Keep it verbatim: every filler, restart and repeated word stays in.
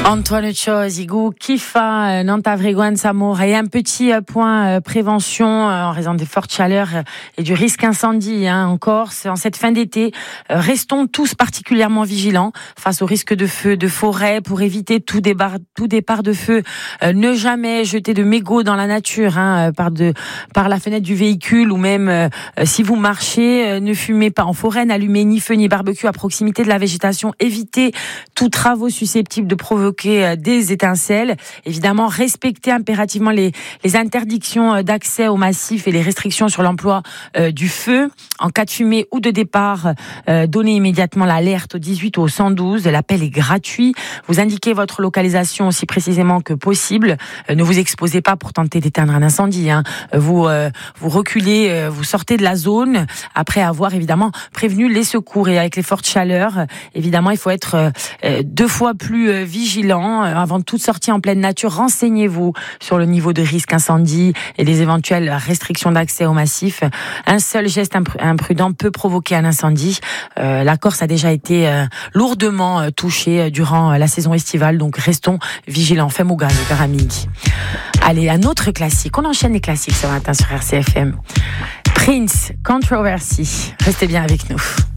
Antoine Cho, Zigou, Kifa, Nantavreguan, Samor et un petit point prévention en raison des fortes chaleurs et du risque incendie hein, en Corse. En cette fin d'été, restons tous particulièrement vigilants face au risque de feu de forêt pour éviter tout départ, tout départ de feu. Ne jamais jeter de mégots dans la nature hein, par, de, par la fenêtre du véhicule ou même euh, si vous marchez, ne fumez pas en forêt, n'allumez ni feu ni barbecue à proximité de la végétation. Évitez tous travaux susceptibles de provoquer des étincelles. Évidemment, respectez impérativement les, les interdictions d'accès au massif et les restrictions sur l'emploi euh, du feu. En cas de fumée ou de départ, euh, donnez immédiatement l'alerte au dix-huit ou au cent douze. L'appel est gratuit. Vous indiquez votre localisation aussi précisément que possible. Euh, ne vous exposez pas pour tenter d'éteindre un incendie. Hein. Vous, euh, vous reculez, euh, vous sortez de la zone après avoir évidemment prévenu les secours. Et avec les fortes chaleurs, euh, évidemment, il faut être euh, deux fois plus euh, vigilant. Avant toute sortie en pleine nature, renseignez-vous sur le niveau de risque incendie et les éventuelles restrictions d'accès au massif. Un seul geste imprudent peut provoquer un incendie. Euh, la Corse a déjà été euh, lourdement euh, touchée durant la saison estivale, donc restons vigilants. Femouga, le Garamig. Allez, un autre classique. On enchaîne les classiques ce matin sur R C F M. Prince, Controversy. Restez bien avec nous.